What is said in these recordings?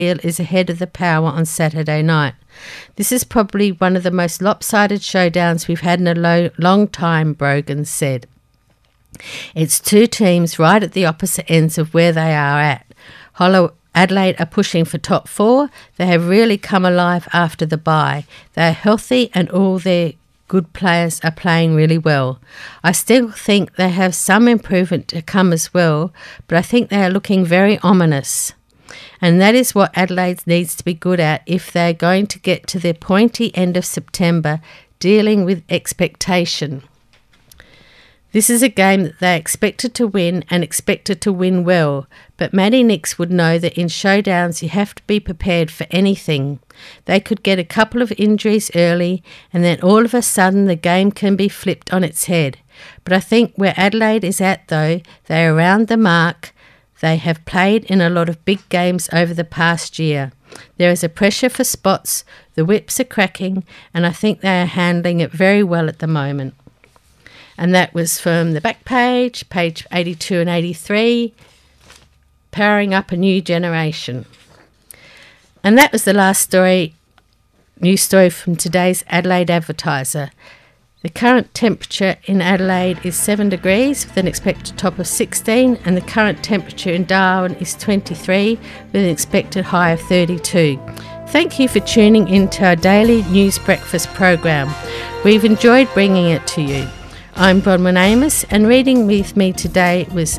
is ahead of the Power on Saturday night. This is probably one of the most lopsided showdowns we've had in a long time, Brogan said. It's two teams right at the opposite ends of where they are at. Adelaide are pushing for top four. They have really come alive after the bye. They are healthy and all their good players are playing really well. I still think they have some improvement to come as well, but I think they are looking very ominous. And that is what Adelaide needs to be good at if they're going to get to their pointy end of September, dealing with expectation. This is a game that they expected to win and expected to win well, but Maddie Nix would know that in showdowns you have to be prepared for anything. They could get a couple of injuries early and then all of a sudden the game can be flipped on its head. But I think where Adelaide is at though, they are around the mark. They have played in a lot of big games over the past year. There is a pressure for spots, the whips are cracking, and I think they are handling it very well at the moment. And that was from the back page 82 and 83, Powering Up a New Generation. And that was the last story, news story from today's Adelaide Advertiser. The current temperature in Adelaide is 7 degrees with an expected top of 16, and the current temperature in Darwin is 23 with an expected high of 32. Thank you for tuning in to our daily news breakfast program. We've enjoyed bringing it to you. I'm Bronwyn Amos, and reading with me today was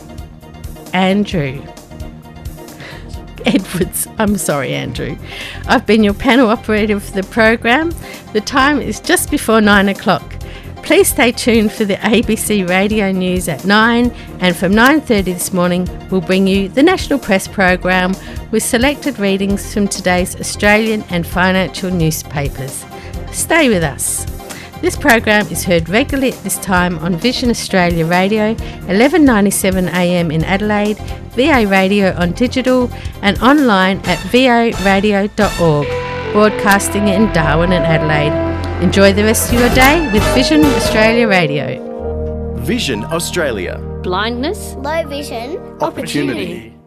Andrew Edwards. I'm sorry, Andrew. I've been your panel operator for the program. The time is just before 9 o'clock. Please stay tuned for the ABC Radio News at 9, and from 9:30 this morning we'll bring you the National Press program with selected readings from today's Australian and financial newspapers. Stay with us. This program is heard regularly at this time on Vision Australia Radio, 1197 AM in Adelaide, VA Radio on digital, and online at voradio.org, broadcasting in Darwin and Adelaide. Enjoy the rest of your day with Vision Australia Radio. Vision Australia. Blindness. Low vision. Opportunity.